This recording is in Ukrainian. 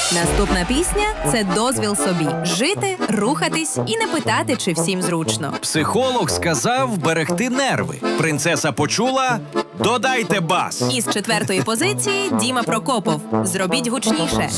Наступна пісня – це дозвіл собі. Жити, рухатись і не питати, чи всім зручно. Психолог сказав берегти нерви. Принцеса почула – додайте бас. Із 4-ї позиції Діма Прокопов. Зробіть гучніше.